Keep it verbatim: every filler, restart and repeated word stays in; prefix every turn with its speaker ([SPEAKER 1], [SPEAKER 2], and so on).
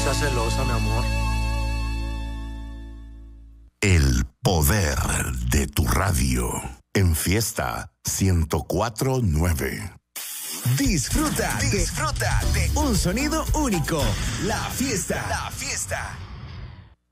[SPEAKER 1] seas celosa, mi amor.
[SPEAKER 2] El poder de tu radio. En Fiesta ciento cuatro punto nueve.
[SPEAKER 3] Disfruta, disfruta de un sonido único. La fiesta.
[SPEAKER 4] La fiesta.